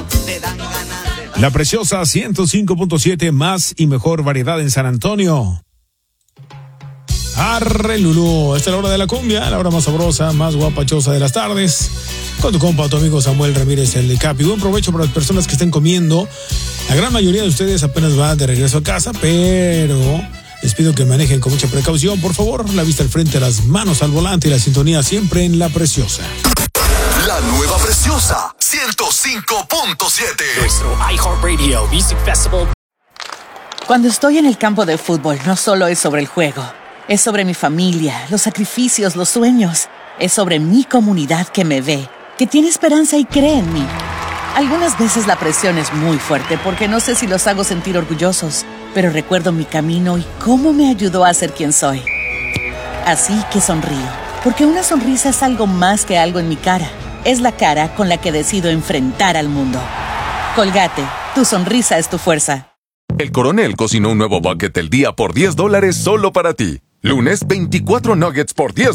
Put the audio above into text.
La Preciosa 105.7, más y mejor variedad en San Antonio. Arre Lulú, esta es la hora de la cumbia, la hora más sabrosa, más guapachosa de las tardes. Con tu compa, tu amigo Samuel Ramírez, el Capi. Buen provecho para las personas que estén comiendo. La gran mayoría de ustedes apenas va de regreso a casa, pero les pido que manejen con mucha precaución, por favor. La vista al frente, las manos al volante y la sintonía siempre en La Preciosa. La nueva Preciosa 105.7. Nuestro iHeartRadio Music Festival. Cuando estoy en el campo de fútbol, no solo es sobre el juego. Es sobre mi familia, los sacrificios, los sueños. Es sobre mi comunidad que me ve, que tiene esperanza y cree en mí. Algunas veces la presión es muy fuerte porque no sé si los hago sentir orgullosos, pero recuerdo mi camino y cómo me ayudó a ser quien soy. Así que sonrío, porque una sonrisa es algo más que algo en mi cara. Es la cara con la que decido enfrentar al mundo. Colgate, tu sonrisa es tu fuerza. El Coronel cocinó un nuevo bucket del día por $10 solo para ti. Lunes, 24 nuggets por $10.